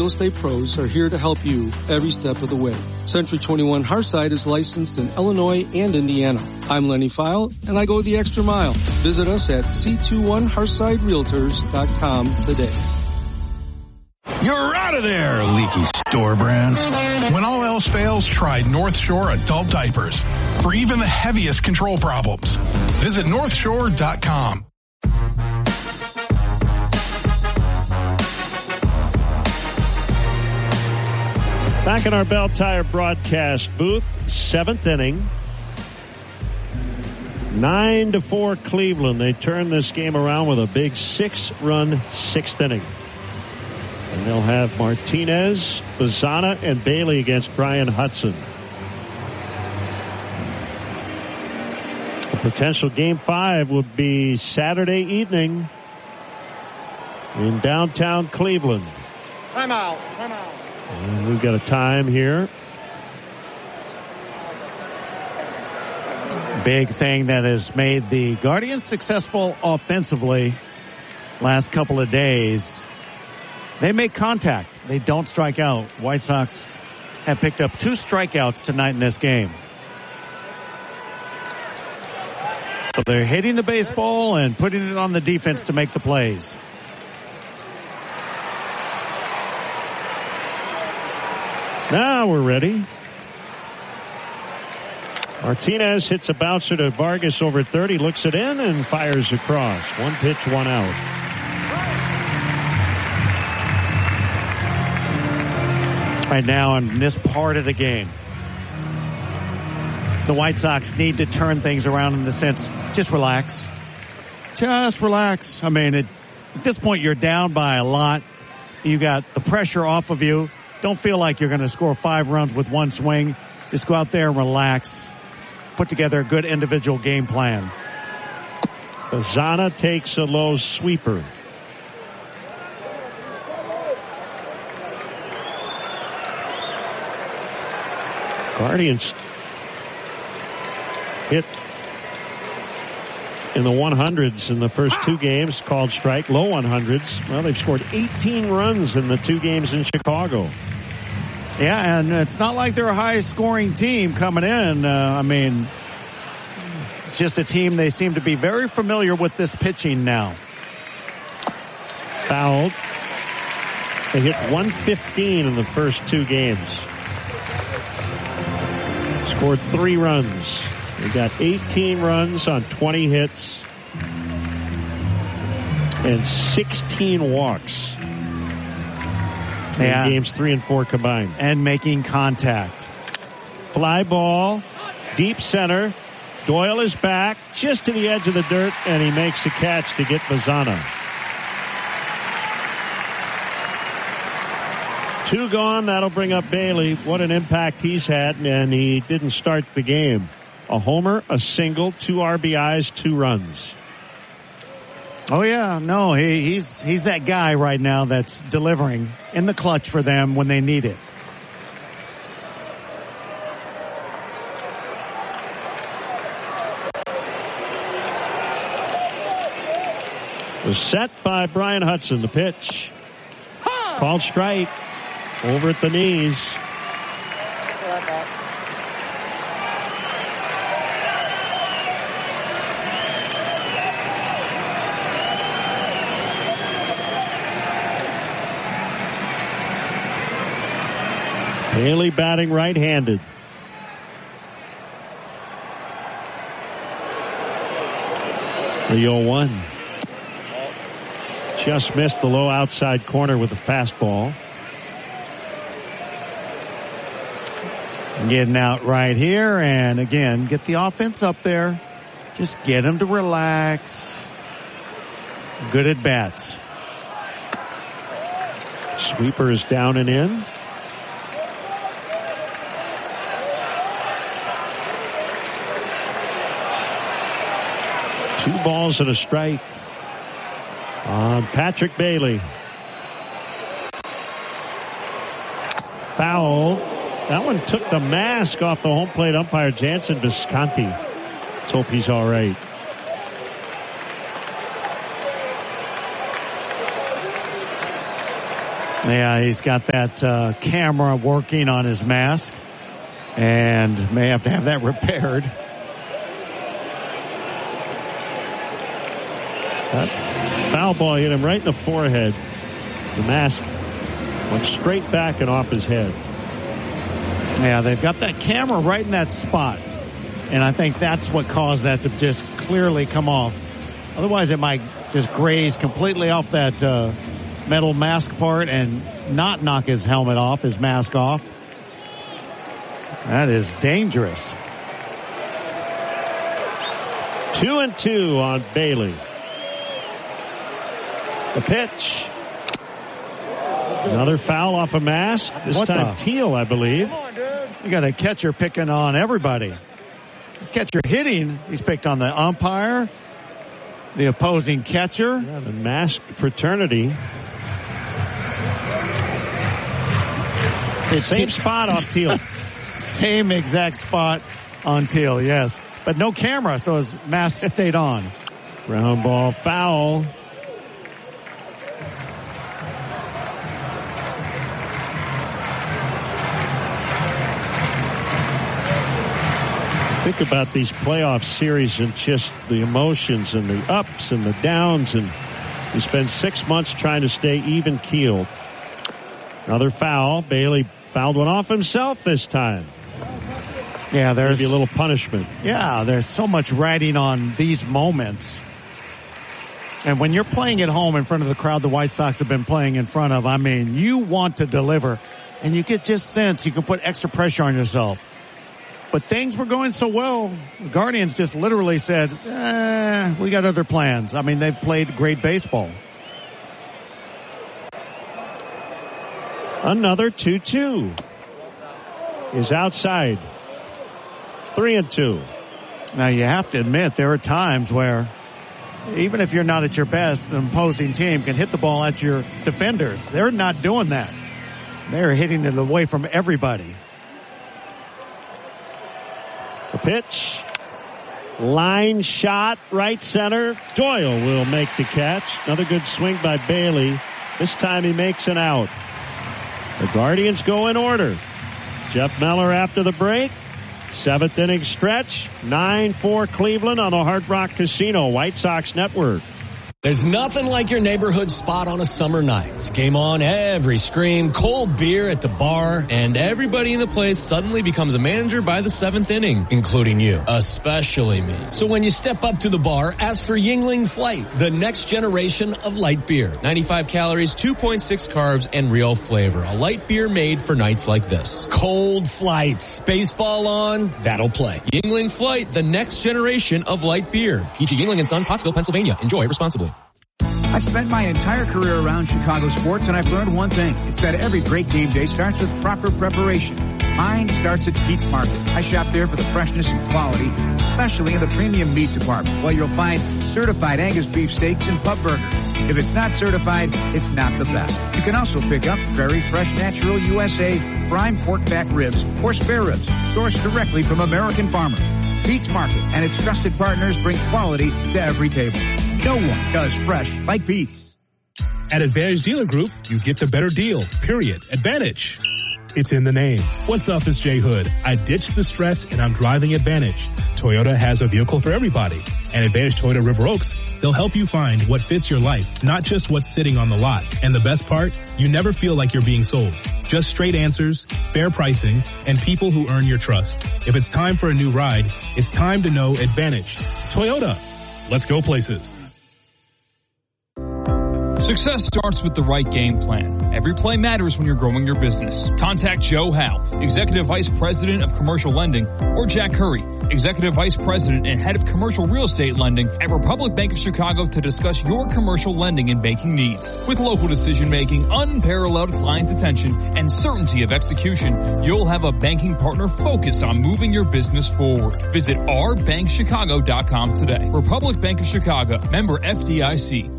real estate pros are here to help you every step of the way. Century 21 Hearthside is licensed in Illinois and Indiana. I'm Lenny File, and I go the extra mile. Visit us at c21hearthsiderealtors.com today. You're out of there, leaky store brands. When all else fails, try North Shore Adult Diapers for even the heaviest control problems. Visit northshore.com. Back in our Bell Tire broadcast booth, 7th inning. 9-4 Cleveland. They turn this game around with a big 6-run 6th inning. And they'll have Martinez, Bazzana, and Bailey against Brian Hudson. A potential Game 5 would be Saturday evening in downtown Cleveland. Time out. And we've got a time here. Big thing that has made the Guardians successful offensively last couple of days. They make contact. They don't strike out. White Sox have picked up 2 strikeouts tonight in this game. So they're hitting the baseball and putting it on the defense to make the plays. Now we're ready. Martinez hits a bouncer to Vargas over 30, looks it in and fires across. 1 pitch, 1 out. Right now in this part of the game, the White Sox need to turn things around in the sense, just relax. Just relax. I mean, at this point you're down by a lot. You got the pressure off of you. Don't feel like you're going to score 5 runs with 1 swing. Just go out there and relax. Put together a good individual game plan. Bazzana takes a low sweeper. Guardians hit in the 100s in the first 2 games, called strike, low 100s. Well, they've scored 18 runs in the 2 games in Chicago. Yeah, and it's not like they're a high-scoring team coming in. I mean, it's just a team they seem to be very familiar with this pitching now. Fouled. They hit 115 in the first 2 games. Scored 3 runs. They got 18 runs on 20 hits and 16 walks. Yeah. In games 3 and 4 combined. And making contact. Fly ball, deep center. Doyle is back just to the edge of the dirt, and he makes a catch to get Bazzana. 2 gone. That'll bring up Bailey. What an impact he's had, and he didn't start the game. A homer, a single, 2 RBIs, 2 runs. Oh, yeah. No, he's that guy right now that's delivering in the clutch for them when they need it. Was set by Brian Hudson. The pitch. Called strike. Over at the knees. Bailey batting right-handed. The 0-1. Just missed the low outside corner with a fastball. Getting out right here, and again, get the offense up there. Just get them to relax. Good at bats. Sweeper is down and in. Two balls and a strike on Patrick Bailey. Foul. That one took the mask off the home plate umpire, Jansen Visconti. Let's hope he's all right. Yeah, he's got that camera working on his mask and may have to have that repaired. That foul ball hit him right in the forehead. The mask went straight back and off his head. Yeah, they've got that camera right in that spot. And I think that's what caused that to just clearly come off. Otherwise, it might just graze completely off that metal mask part and not knock his helmet off, his mask off. That is dangerous. 2-2 on Bailey. The pitch. Another foul off a mask. This time Teal, I believe. You got a catcher picking on everybody. Catcher hitting, he's picked on the umpire, the opposing catcher. Yeah, the masked fraternity. Same spot off Teal. Same exact spot on Teal, yes. But no camera, so his mask stayed on. Ground ball foul. Think about these playoff series and just the emotions and the ups and the downs, and you spend 6 months trying to stay even keeled. Another foul. Bailey fouled one off himself this time. Yeah, there's maybe a little punishment. Yeah, there's so much riding on these moments. And when you're playing at home in front of the crowd the White Sox have been playing in front of, I mean, you want to deliver, and you get just sense you can put extra pressure on yourself. But things were going so well, the Guardians just literally said, we got other plans. I mean, they've played great baseball. Another 2-2 is outside. 3-2. Now, you have to admit, there are times where even if you're not at your best, an opposing team can hit the ball at your defenders. They're not doing that. They're hitting it away from everybody. The pitch. Line shot, right center. Doyle will make the catch. Another good swing by Bailey. This time he makes an out. The Guardians go in order. Jeff Meller after the break. 7th inning stretch. 9-4 Cleveland on the Hard Rock Casino White Sox Network. There's nothing like your neighborhood spot on a summer night. Game on, every scream, cold beer at the bar, and everybody in the place suddenly becomes a manager by the 7th inning, including you, especially me. So when you step up to the bar, ask for Yuengling Flight, the next generation of light beer. 95 calories, 2.6 carbs, and real flavor. A light beer made for nights like this. Cold flights. Baseball on, that'll play. Yuengling Flight, the next generation of light beer. T.G. Yuengling & Son, Pottsville, Pennsylvania. Enjoy responsibly. I spent my entire career around Chicago sports, and I've learned one thing. It's that every great game day starts with proper preparation. Mine starts at Pete's Market. I shop there for the freshness and quality, especially in the premium meat department, where you'll find certified Angus beef steaks and pub burgers. If it's not certified, it's not the best. You can also pick up very fresh, natural USA prime pork back ribs or spare ribs, sourced directly from American farmers. Pete's Market and its trusted partners bring quality to every table. No one does fresh like Pete's. At Advantage Dealer Group, you get the better deal, period. Advantage. It's in the name. What's up, it's Jay Hood. I ditched the stress and I'm driving Advantage. Toyota has a vehicle for everybody. And Advantage Toyota River Oaks, they'll help you find what fits your life, not just what's sitting on the lot. And the best part, you never feel like you're being sold. Just straight answers, fair pricing, and people who earn your trust. If it's time for a new ride, it's time to know Advantage. Toyota. Let's go places. Success starts with the right game plan. Every play matters when you're growing your business. Contact Joe Howe, Executive Vice President of Commercial Lending, or Jack Curry, Executive Vice President and Head of Commercial Real Estate Lending at Republic Bank of Chicago to discuss your commercial lending and banking needs. With local decision-making, unparalleled client attention, and certainty of execution, you'll have a banking partner focused on moving your business forward. Visit ourbankchicago.com today. Republic Bank of Chicago, member FDIC.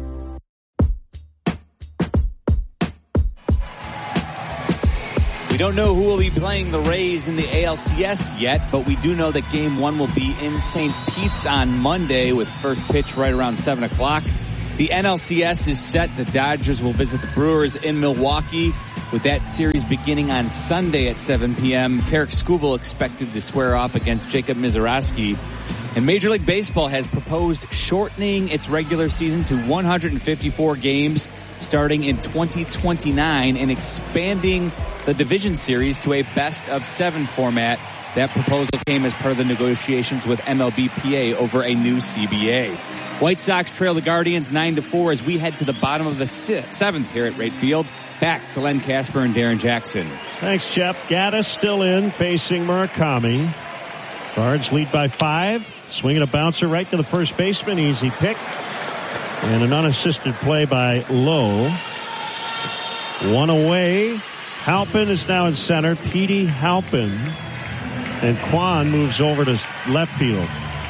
We don't know who will be playing the Rays in the ALCS yet, but we do know that Game 1 will be in St. Pete's on Monday with first pitch right around 7 o'clock. The NLCS is set. The Dodgers will visit the Brewers in Milwaukee, with that series beginning on Sunday at 7 p.m. Tarek Skubal expected to square off against Jacob Misiorowski. And Major League Baseball has proposed shortening its regular season to 154 games starting in 2029 and expanding the division series to a best-of-7 format. That proposal came as part of the negotiations with MLBPA over a new CBA. White Sox trail the Guardians 9-4 as we head to the bottom of the 7th here at Wright Field. Back to Len Casper and Darren Jackson. Thanks, Jeff. Gaddis still in, facing Murakami. Cards lead by 5. Swinging a bouncer right to the first baseman. Easy pick. And an unassisted play by Lowe. One away. Halpin is now in center. Petey Halpin. And Kwan moves over to left field.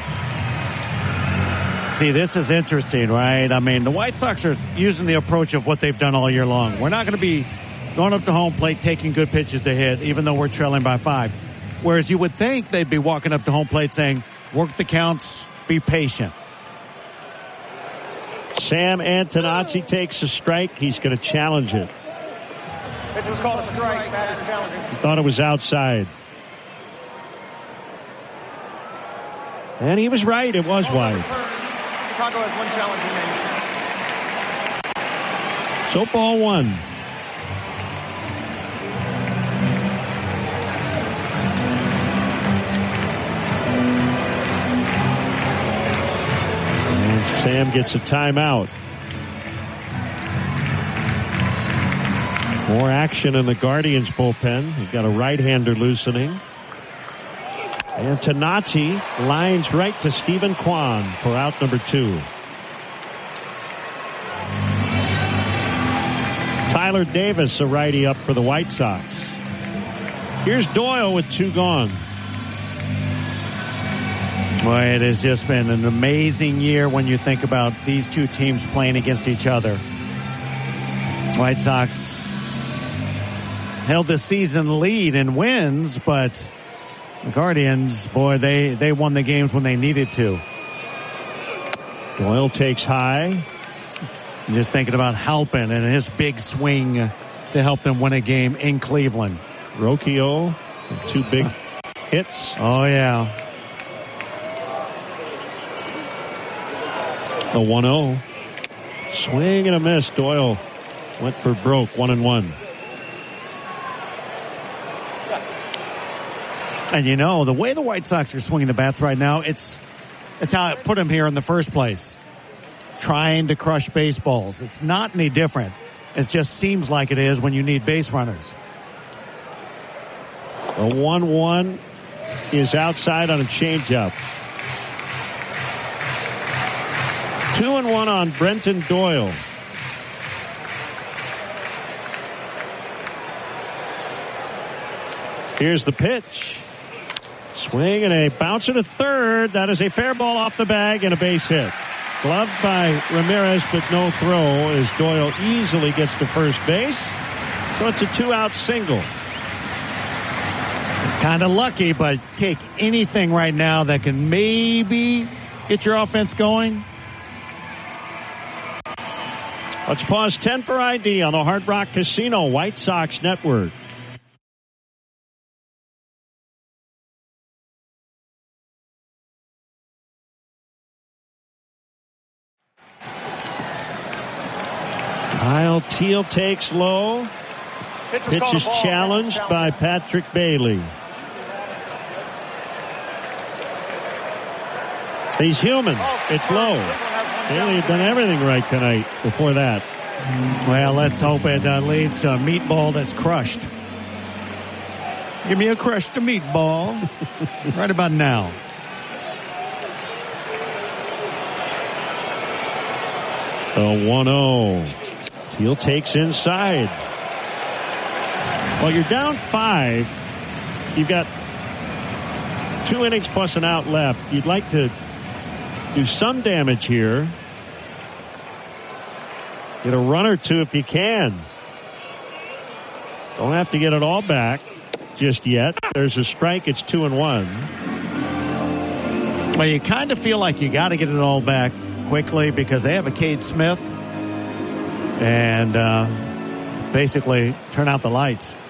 See, this is interesting, right? I mean, the White Sox are using the approach of what they've done all year long. We're not going to be going up to home plate, taking good pitches to hit, even though we're trailing by 5. Whereas you would think they'd be walking up to home plate saying, work the counts, be patient. Sam Antonacci takes a strike. He's going to challenge it. Pitch was called a strike. Batter challenging. He thought it was outside. And he was right. It was wide. Chicago has one challenge remaining. So ball 1. And Sam gets a timeout. More action in the Guardians bullpen. You've got a right-hander loosening. And Antonacci lines right to Stephen Kwan for out number 2. Tyler Davis, a righty, up for the White Sox. Here's Doyle with 2 gone. Boy, it has just been an amazing year when you think about these two teams playing against each other. White Sox held the season lead in wins, but the Guardians, boy, they won the games when they needed to. Doyle takes high. Just thinking about Halpin and his big swing to help them win a game in Cleveland. Rocchio, 2 big hits. Oh, yeah. The 1-0. Swing and a miss. Doyle went for broke, 1-1. And you know, the way the White Sox are swinging the bats right now, it's how I put them here in the first place. Trying to crush baseballs. It's not any different. It just seems like it is when you need base runners. The 1-1 is outside on a changeup. 2-1 on Brenton Doyle. Here's the pitch. Swing and a bouncer to third. That is a fair ball off the bag and a base hit. Gloved by Ramirez, but no throw as Doyle easily gets to first base. So it's a 2-out single. Kind of lucky, but take anything right now that can maybe get your offense going. Let's pause 10 for ID on the Hard Rock Casino White Sox Network. Kyle Teal takes low. Pitch is challenged by Patrick Bailey. He's human. It's low. Bailey had done everything right tonight before that. Well, let's hope it leads to a meatball that's crushed. Give me a crushed meatball right about now. The 1-0. Teal takes inside. Well, you're down 5. You've got 2 innings plus an out left. You'd like to do some damage here. Get a run or 2 if you can. Don't have to get it all back just yet. There's a strike. It's 2-1. Well, you kind of feel like you got to get it all back quickly because they have a Cade Smith and basically turn out the lights.